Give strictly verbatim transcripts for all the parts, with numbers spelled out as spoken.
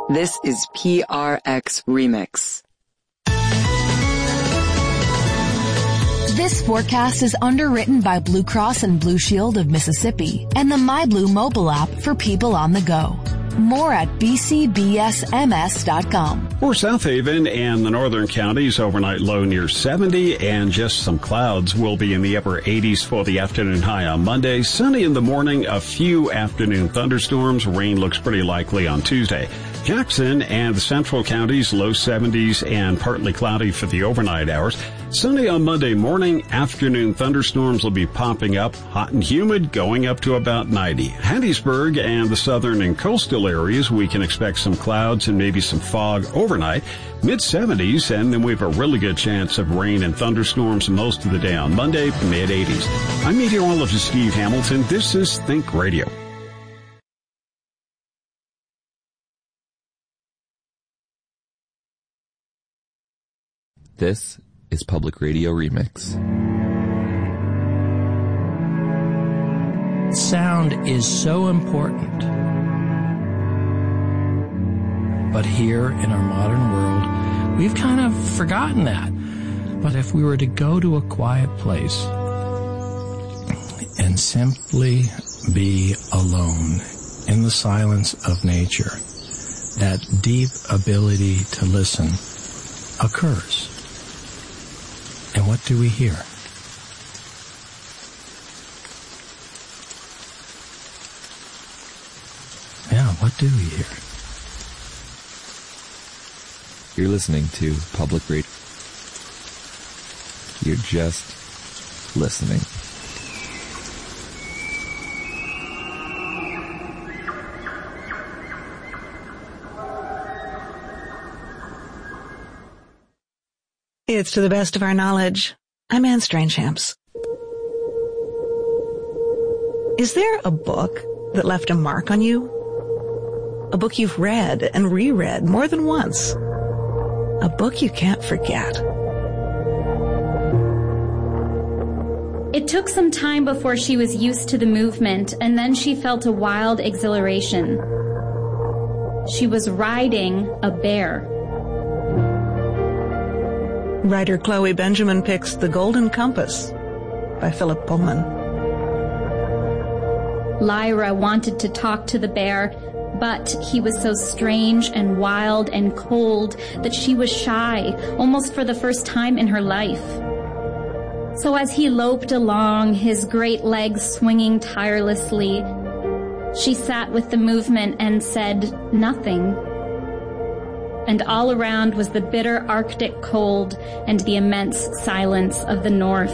This is P R X Remix. This forecast is underwritten by Blue Cross and Blue Shield of Mississippi and the MyBlue mobile app for people on the go. More at b c b s m s dot com. For South Haven and the northern counties, overnight low near seventy and just some clouds. Will be in the upper eighties for the afternoon high on Monday. Sunny in the morning, a few afternoon thunderstorms. Rain looks pretty likely on Tuesday. Jackson and the central counties, low seventies and partly cloudy for the overnight hours. Sunny on Monday morning, afternoon thunderstorms will be popping up, hot and humid, going up to about ninety. Hattiesburg and the southern and coastal areas, we can expect some clouds and maybe some fog overnight, mid seventies, and then we have a really good chance of rain and thunderstorms most of the day on Monday, mid eighties. I'm meteorologist Steve Hamilton. This is Think Radio. This is Public Radio Remix. Sound is so important. But here in our modern world, we've kind of forgotten that. But if we were to go to a quiet place and simply be alone in the silence of nature, that deep ability to listen occurs. And what do we hear? Yeah, what do we hear? You're listening to Public Radio. You're just listening. It's to the best of our knowledge. I'm Anne Strangehamps. Is there a book that left a mark on you? A book you've read and reread more than once? A book you can't forget? It took some time before she was used to the movement, and then she felt a wild exhilaration. She was riding a bear. Writer Chloe Benjamin picks The Golden Compass by Philip Pullman. Lyra wanted to talk to the bear, but he was so strange and wild and cold that she was shy, almost for the first time in her life. So as he loped along, his great legs swinging tirelessly, she sat with the movement and said nothing. And all around was the bitter Arctic cold and the immense silence of the north.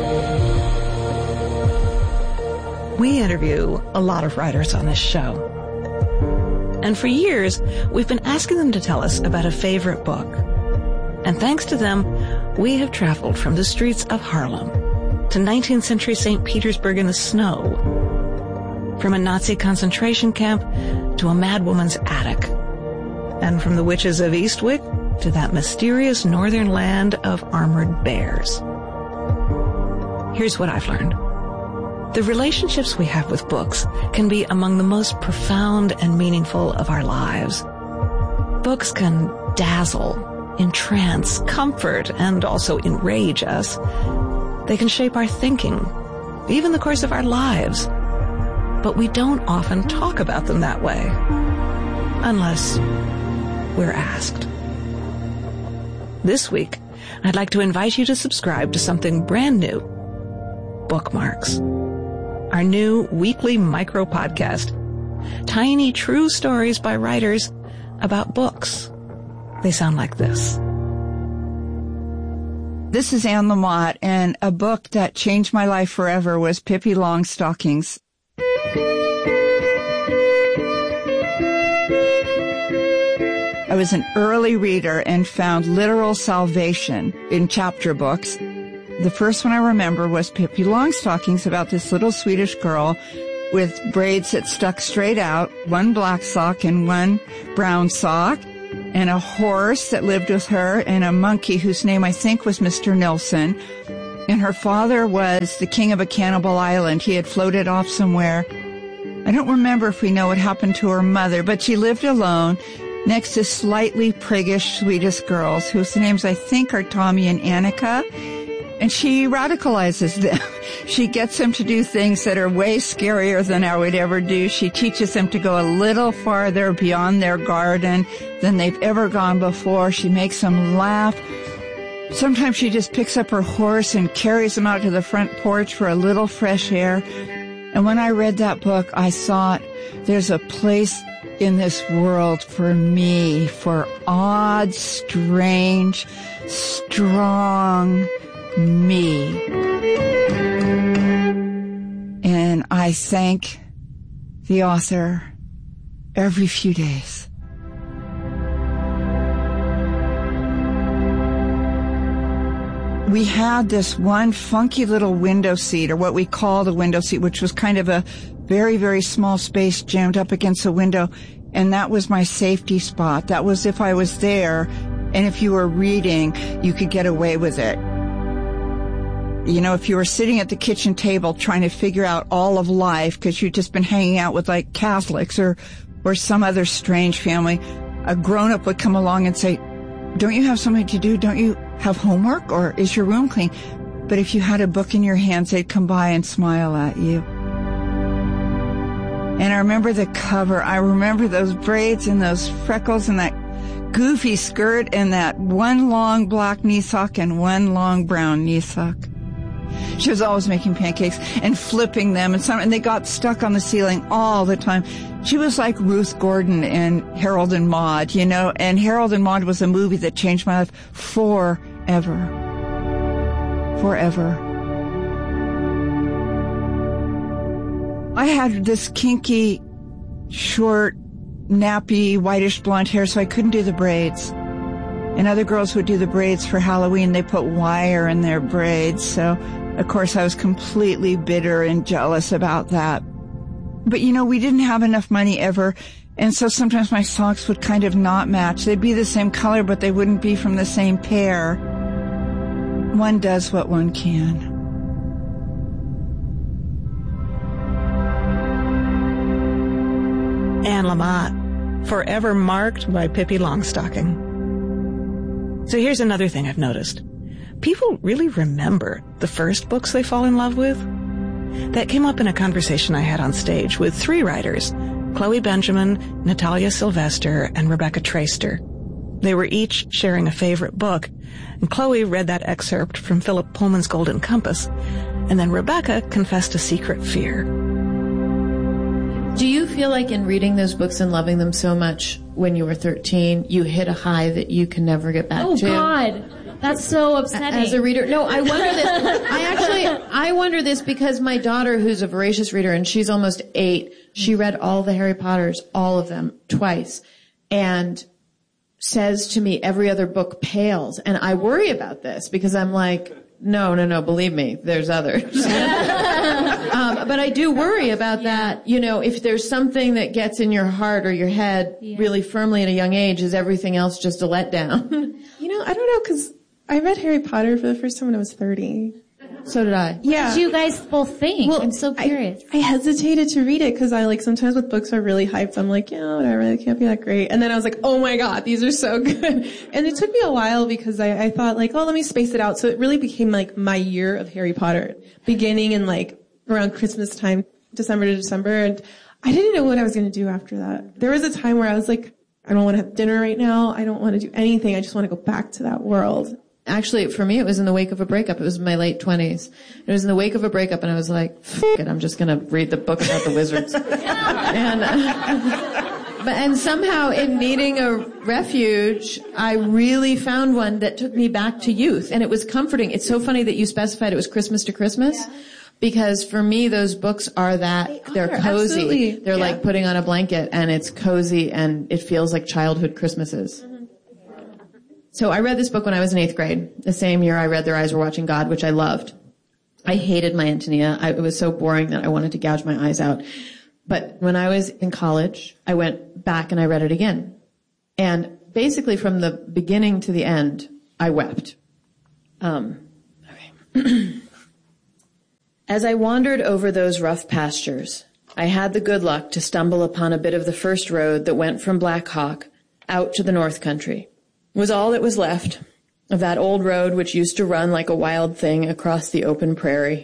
We interview a lot of writers on this show. And for years, we've been asking them to tell us about a favorite book. And thanks to them, we have traveled from the streets of Harlem to nineteenth century Saint Petersburg in the snow, from a Nazi concentration camp to a madwoman's attic, and from the witches of Eastwick to that mysterious northern land of armored bears. Here's what I've learned. The relationships we have with books can be among the most profound and meaningful of our lives. Books can dazzle, entrance, comfort, and also enrage us. They can shape our thinking, even the course of our lives. But we don't often talk about them that way, unless we're asked. This week, I'd like to invite you to subscribe to something brand new, Bookmarks, our new weekly micro podcast. Tiny true stories by writers about books. They sound like this. This is Anne Lamott, and a book that changed my life forever was Pippi Longstockings. I was an early reader and found literal salvation in chapter books. The first one I remember was Pippi Longstockings, about this little Swedish girl with braids that stuck straight out, one black sock and one brown sock, and a horse that lived with her, and a monkey whose name I think was Mister Nilsson. And her father was the king of a cannibal island. He had floated off somewhere. I don't remember if we know what happened to her mother, but she lived alone next to slightly priggish Swedish girls whose names I think are Tommy and Annika. And she radicalizes them. She gets them to do things that are way scarier than I would ever do. She teaches them to go a little farther beyond their garden than they've ever gone before. She makes them laugh. Sometimes she just picks up her horse and carries them out to the front porch for a little fresh air. And when I read that book, I thought, there's a place in this world for me, for odd, strange, strong me. And I thank the author every few days. We had this one funky little window seat, or what we called a window seat, which was kind of a very, very small space jammed up against a window. And that was my safety spot. That was if I was there, and if you were reading, you could get away with it. You know, if you were sitting at the kitchen table trying to figure out all of life because you'd just been hanging out with like Catholics or, or some other strange family, a grown-up would come along and say, don't you have something to do? Don't you have homework? Or is your room clean? But if you had a book in your hands, they'd come by and smile at you. And I remember the cover. I remember those braids and those freckles and that goofy skirt and that one long black knee sock and one long brown knee sock. She was always making pancakes and flipping them, and some, and they got stuck on the ceiling all the time. She was like Ruth Gordon in Harold and Maude, you know, and Harold and Maude was a movie that changed my life forever. Forever. I had this kinky, short, nappy, whitish blonde hair, so I couldn't do the braids. And other girls would do the braids for Halloween. They put wire in their braids, so of course, I was completely bitter and jealous about that. But, you know, we didn't have enough money ever, and so sometimes my socks would kind of not match. They'd be the same color, but they wouldn't be from the same pair. One does what one can. Anne Lamott, forever marked by Pippi Longstocking. So here's another thing I've noticed. People really remember the first books they fall in love with. That came up in a conversation I had on stage with three writers, Chloe Benjamin, Natalia Sylvester, and Rebecca Traister. They were each sharing a favorite book, and Chloe read that excerpt from Philip Pullman's Golden Compass, and then Rebecca confessed a secret fear. Do you feel like in reading those books and loving them so much when you were thirteen, you hit a high that you can never get back oh, to? Oh, God. That's so upsetting. As a reader, no, I wonder this. I actually, I wonder this because my daughter, who's a voracious reader, and she's almost eight, she read all the Harry Potters, all of them, twice, and says to me, every other book pales. And I worry about this because I'm like, no, no, no, believe me, there's others. um, but I do worry about that. You know, if there's something that gets in your heart or your head yeah. really firmly at a young age, is everything else just a letdown? You know, I don't know, because I read Harry Potter for the first time when I was thirty. So did I. Yeah. What did you guys both think? Well, I'm so curious. I, I hesitated to read it because I like sometimes with books are really hyped. I'm like, yeah, whatever, they can't be that great. And then I was like, oh my God, these are so good. And it took me a while because I, I thought like, oh, let me space it out. So it really became like my year of Harry Potter, beginning in like around Christmas time, December to December. And I didn't know what I was going to do after that. There was a time where I was like, I don't want to have dinner right now. I don't want to do anything. I just want to go back to that world. Actually, for me, it was in the wake of a breakup. It was in my late twenties. It was in the wake of a breakup, and I was like, F it, I'm just going to read the book about the wizards. and, uh, but, and somehow, in needing a refuge, I really found one that took me back to youth, and it was comforting. It's so funny that you specified it was Christmas to Christmas. Yeah. Because for me, those books are that, they are, they're cozy. Absolutely. They're yeah. like putting on a blanket, and it's cozy, and it feels like childhood Christmases. Mm-hmm. So I read this book when I was in eighth grade, the same year I read Their Eyes Were Watching God, which I loved. I hated my Antonia. I, it was so boring that I wanted to gouge my eyes out. But when I was in college, I went back and I read it again. And basically from the beginning to the end, I wept. Um, okay. As I wandered over those rough pastures, I had the good luck to stumble upon a bit of the first road that went from Black Hawk out to the North Country. It was all that was left of that old road which used to run like a wild thing across the open prairie.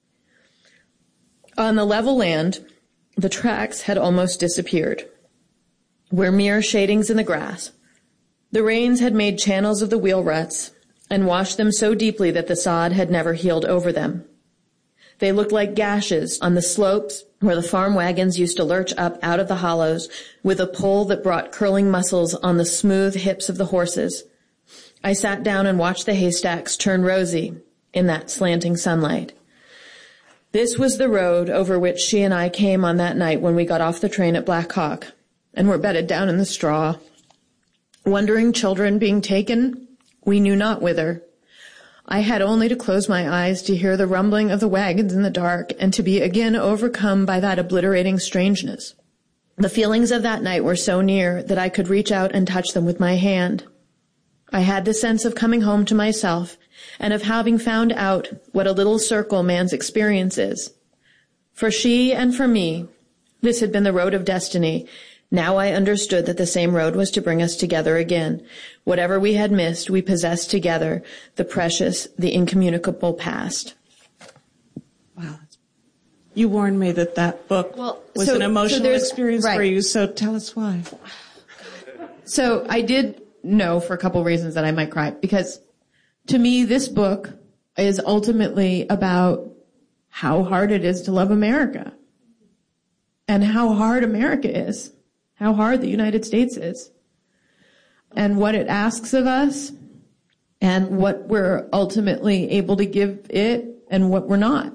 On the level land, the tracks had almost disappeared, were mere shadings in the grass. The rains had made channels of the wheel ruts and washed them so deeply that the sod had never healed over them. They looked like gashes on the slopes where the farm wagons used to lurch up out of the hollows with a pull that brought curling muscles on the smooth hips of the horses. I sat down and watched the haystacks turn rosy in that slanting sunlight. This was the road over which she and I came on that night when we got off the train at Black Hawk and were bedded down in the straw. Wondering children being taken, we knew not whither. I had only to close my eyes to hear the rumbling of the wagons in the dark and to be again overcome by that obliterating strangeness. The feelings of that night were so near that I could reach out and touch them with my hand. I had the sense of coming home to myself and of having found out what a little circle man's experience is. For she and for me, this had been the road of destiny. Now I understood that the same road was to bring us together again. Whatever we had missed, we possessed together, the precious, the incommunicable past. Wow. You warned me that that book well, was so, an emotional so experience right. for you, so tell us why. So I did know for a couple reasons that I might cry, because to me this book is ultimately about how hard it is to love America and how hard America is. How hard the United States is, and what it asks of us, and what we're ultimately able to give it, and what we're not.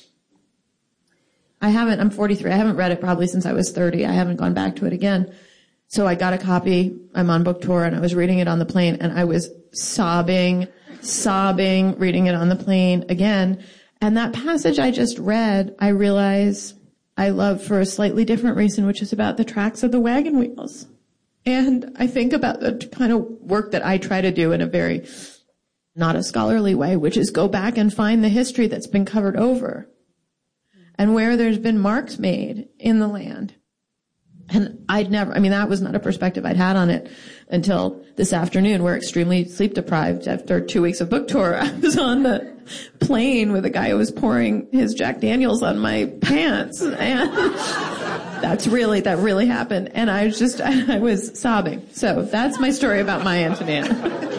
I haven't, I'm forty-three, I haven't read it probably since I was thirty. I haven't gone back to it again. So I got a copy, I'm on book tour, and I was reading it on the plane, and I was sobbing, sobbing, reading it on the plane again. And that passage I just read, I realized I love for a slightly different reason, which is about the tracks of the wagon wheels. And I think about the kind of work that I try to do in a very, not a scholarly way, which is go back and find the history that's been covered over and where there's been marks made in the land. And I'd never, I mean, that was not a perspective I'd had on it until this afternoon. We're extremely sleep deprived after two weeks of book tour. I was on the plane with a guy who was pouring his Jack Daniels on my pants. And that's really, that really happened. And I was just, I was sobbing. So that's my story about my Antonia.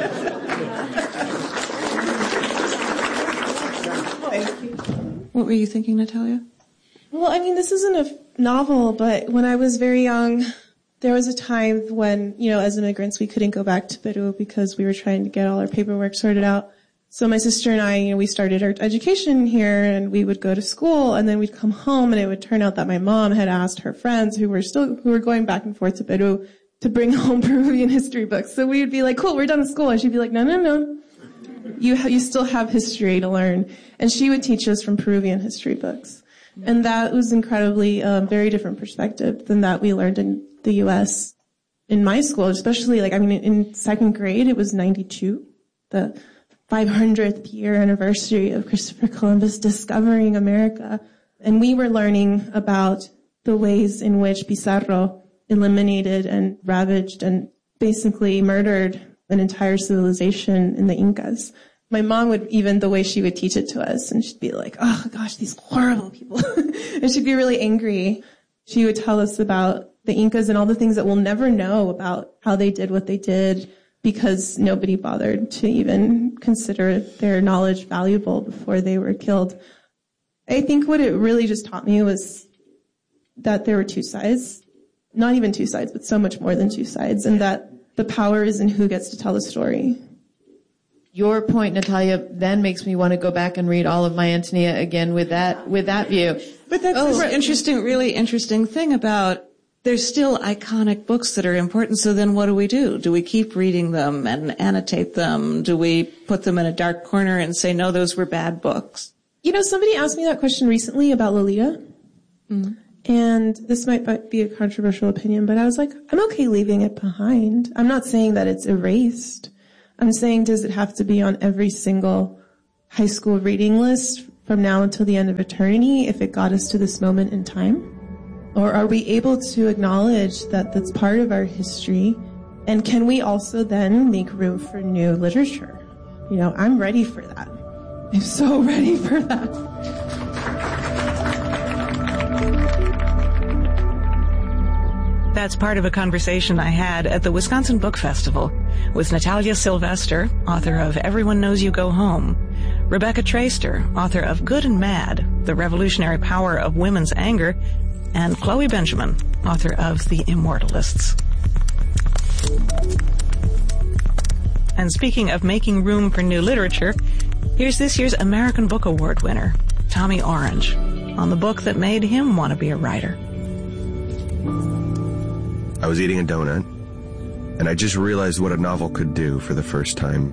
What were you thinking, Natalia? Well, I mean, this isn't a novel, but when I was very young, there was a time when, you know, as immigrants, we couldn't go back to Peru because we were trying to get all our paperwork sorted out. So my sister and I, you know, we started our education here, and we would go to school, and then we'd come home, and it would turn out that my mom had asked her friends who were still, who were going back and forth to Peru to bring home Peruvian history books. So we would be like, cool, we're done with school. And she'd be like, no, no, no. You, ha- you still have history to learn. And she would teach us from Peruvian history books. And that was incredibly, um, very different perspective than that we learned in the U S in my school, especially like, I mean, in second grade, it was ninety-two, the five hundredth year anniversary of Christopher Columbus discovering America. And we were learning about the ways in which Pizarro eliminated and ravaged and basically murdered an entire civilization in the Incas. My mom would, even the way she would teach it to us, and she'd be like, oh gosh, these horrible people. And she'd be really angry. She would tell us about the Incas and all the things that we'll never know about how they did what they did because nobody bothered to even consider their knowledge valuable before they were killed. I think what it really just taught me was that there were two sides. Not even two sides, but so much more than two sides, and that the power is in who gets to tell the story. Your point, Natalia, then makes me want to go back and read all of my Antonia again with that with that view. But that's oh, an interesting, really interesting thing about there's still iconic books that are important. So then what do we do? Do we keep reading them and annotate them? Do we put them in a dark corner and say, no, those were bad books? You know, somebody asked me that question recently about Lolita. Mm-hmm. And this might be a controversial opinion, but I was like, I'm okay leaving it behind. I'm not saying that it's erased. I'm saying, does it have to be on every single high school reading list from now until the end of eternity if it got us to this moment in time? Or are we able to acknowledge that that's part of our history And can we also then make room for new literature? You know, I'm ready for that. I'm so ready for that. That's part of a conversation I had at the Wisconsin Book Festival with Natalia Sylvester, author of Everyone Knows You Go Home, Rebecca Traister, author of Good and Mad, The Revolutionary Power of Women's Anger, and Chloe Benjamin, author of The Immortalists. And speaking of making room for new literature, here's this year's American Book Award winner, Tommy Orange, on the book that made him want to be a writer. I was eating a donut, and I just realized what a novel could do for the first time.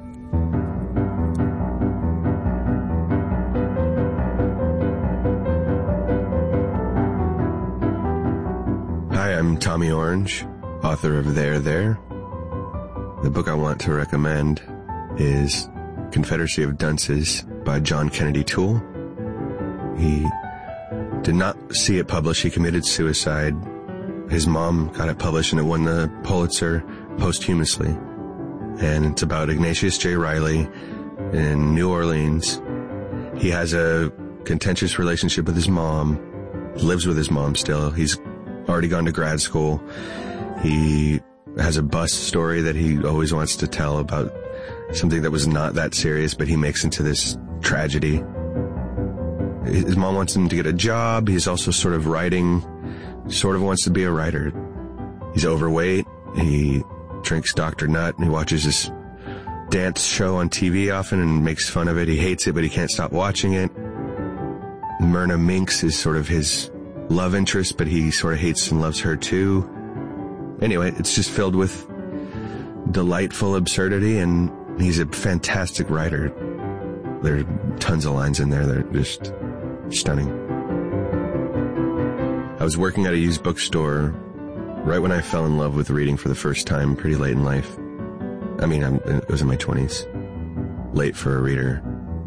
Hi, I'm Tommy Orange, author of There, There. The book I want to recommend is Confederacy of Dunces by John Kennedy Toole. He did not see it published. He committed suicide. His mom got it published, and it won the Pulitzer posthumously. And it's about Ignatius J. Riley in New Orleans. He has a contentious relationship with his mom, lives with his mom still. He's already gone to grad school. He has a bus story that he always wants to tell about something that was not that serious, but he makes into this tragedy. His mom wants him to get a job. He's also sort of writing, sort of wants to be a writer. He's overweight. He drinks Doctor Nutt. He watches this dance show on T V often and makes fun of it. He hates it, but he can't stop watching it. Myrna Minks is sort of his love interest, but he sort of hates and loves her too. Anyway, it's just filled with delightful absurdity, and he's a fantastic writer. There are tons of lines in there that are just stunning. I was working at a used bookstore right when I fell in love with reading for the first time, pretty late in life. I mean, I'm, it was in my twenties. Late for a reader.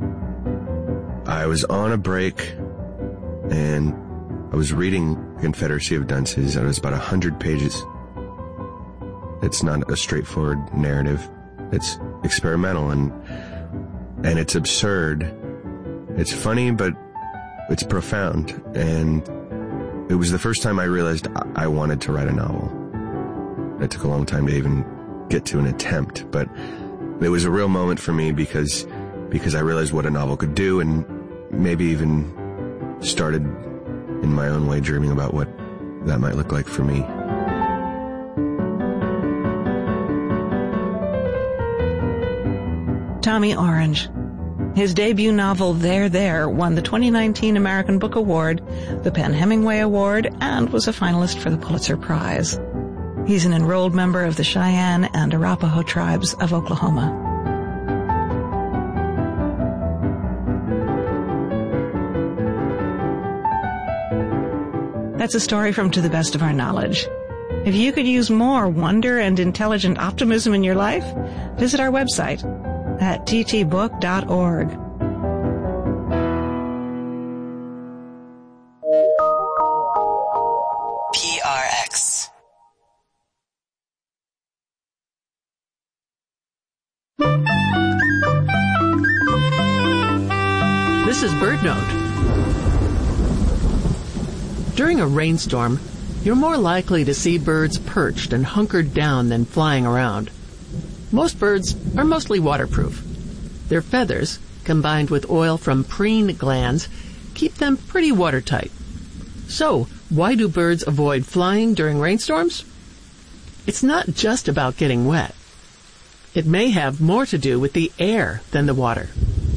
I was on a break, and I was reading Confederacy of Dunces, and it was about a hundred pages. It's not a straightforward narrative. It's experimental, and and it's absurd. It's funny, but it's profound. And it was the first time I realized I wanted to write a novel. It took a long time to even get to an attempt, but it was a real moment for me because because I realized what a novel could do, and maybe even started in my own way dreaming about what that might look like for me. Tommy Orange. His debut novel, There, There, won the twenty nineteen American Book Award, the PEN/Hemingway Award, and was a finalist for the Pulitzer Prize. He's an enrolled member of the Cheyenne and Arapaho tribes of Oklahoma. That's a story from To the Best of Our Knowledge. If you could use more wonder and intelligent optimism in your life, visit our website at t t book dot org. P R X. This is BirdNote. During a rainstorm, you're more likely to see birds perched and hunkered down than flying around. Most birds are mostly waterproof. Their feathers, combined with oil from preen glands, keep them pretty watertight. So, why do birds avoid flying during rainstorms? It's not just about getting wet. It may have more to do with the air than the water.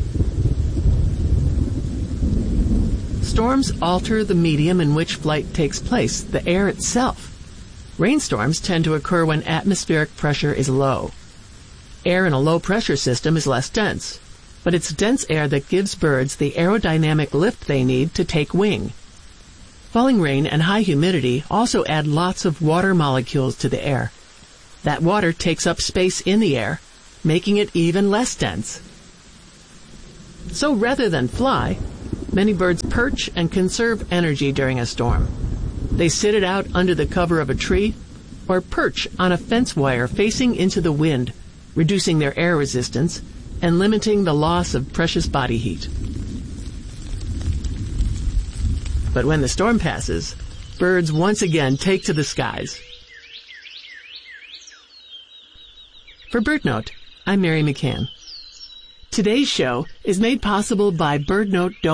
Storms alter the medium in which flight takes place, the air itself. Rainstorms tend to occur when atmospheric pressure is low. Air in a low-pressure system is less dense, but it's dense air that gives birds the aerodynamic lift they need to take wing. Falling rain and high humidity also add lots of water molecules to the air. That water takes up space in the air, making it even less dense. So rather than fly, many birds perch and conserve energy during a storm. They sit it out under the cover of a tree, or perch on a fence wire facing into the wind, reducing their air resistance and limiting the loss of precious body heat. But when the storm passes, birds once again take to the skies. For BirdNote, I'm Mary McCann. Today's show is made possible by BirdNote